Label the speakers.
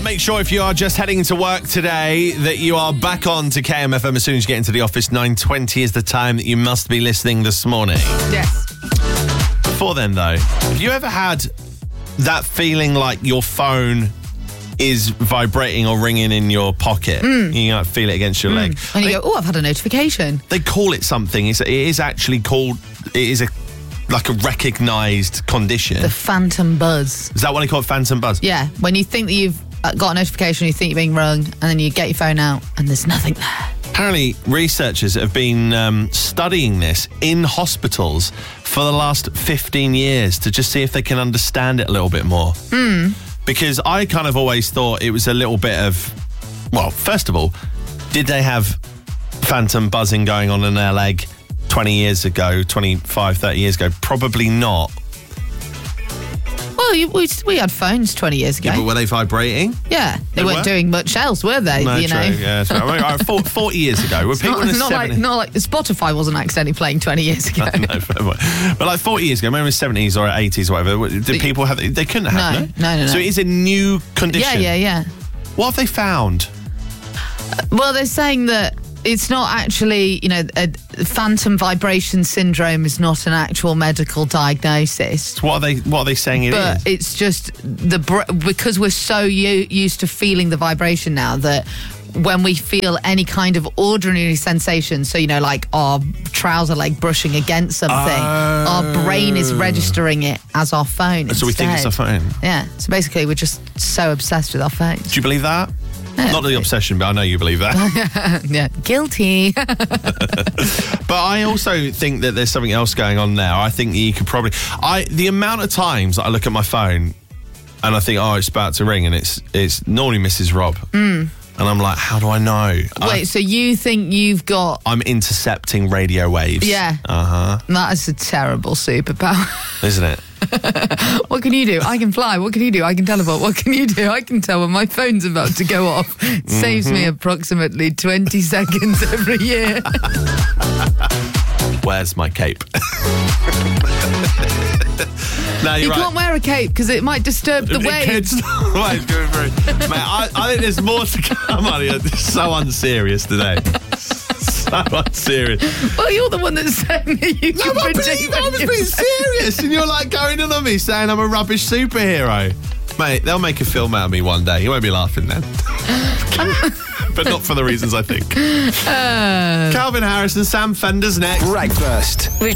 Speaker 1: Make sure if you are just heading to work today that you are back on to KMFM as soon as you get into the office. 9:20 is the time that you must be listening this morning.
Speaker 2: Yes.
Speaker 1: Before then, though, have you ever had that feeling like your phone is vibrating or ringing in your pocket? You like, feel it against your leg.
Speaker 2: And you go, oh, I've had a notification.
Speaker 1: They call it something. It is actually called... It is like a recognised condition.
Speaker 2: The phantom buzz.
Speaker 1: Is that what they call it, phantom buzz?
Speaker 2: Yeah, when you think that you've got a notification, you think you're being rung, and then you get your phone out and there's nothing there.
Speaker 1: Apparently, researchers have been studying this in hospitals for the last 15 years to just see if they can understand it a little bit more. Because I kind of always thought it was a little bit of... Well, first of all, did they have phantom buzzing going on in their leg 20 years ago, 25, 30 years ago? Probably not.
Speaker 2: Well, we had phones 20 years ago.
Speaker 1: Yeah, but were they vibrating?
Speaker 2: Yeah, they weren't doing much else, were they?
Speaker 1: No,
Speaker 2: you
Speaker 1: true.
Speaker 2: know?
Speaker 1: Yeah, true. I mean, 40 years ago. Were people in the 70s?
Speaker 2: Not like Spotify wasn't accidentally playing 20 years ago.
Speaker 1: No, but like 40 years ago, maybe in the 70s or 80s or whatever, did people have... They couldn't have,
Speaker 2: no.
Speaker 1: So it is a new condition?
Speaker 2: Yeah.
Speaker 1: What have they found?
Speaker 2: Well, they're saying that it's not actually, a phantom vibration syndrome is not an actual medical diagnosis.
Speaker 1: What are they saying it is?
Speaker 2: But it's just because we're so used to feeling the vibration now that when we feel any kind of ordinary sensation, so, like our trouser leg brushing against something, our brain is registering it as our phone.
Speaker 1: So we think it's our phone?
Speaker 2: Yeah. So basically, we're just so obsessed with our phones.
Speaker 1: Do you believe that? Not the obsession, but I know you believe that.
Speaker 2: Yeah, guilty.
Speaker 1: But I also think that there's something else going on there. I think that you could probably... the amount of times that I look at my phone and I think, it's about to ring, and it's normally Mrs. Rob. And I'm like, how do I know?
Speaker 2: Wait, so you think you've got...
Speaker 1: I'm intercepting radio waves.
Speaker 2: Yeah. That is a terrible superpower.
Speaker 1: Isn't it?
Speaker 2: What can you do? I can fly. What can you do? I can teleport. What can you do? I can tell when my phone's about to go off. It saves me approximately 20 seconds every year.
Speaker 1: Where's my cape? No,
Speaker 2: you can't wear a cape because it might disturb the waves.
Speaker 1: Mate, I think there's more to come on here. It's so unserious today. So unserious.
Speaker 2: Well, you're the one that's saying that you can predict.
Speaker 1: I was being serious, and you're like going in on me saying I'm a rubbish superhero. Mate, they'll make a film out of me one day. You won't be laughing then. But not for the reasons I think. Calvin Harris and Sam Fender's next.
Speaker 3: Breakfast with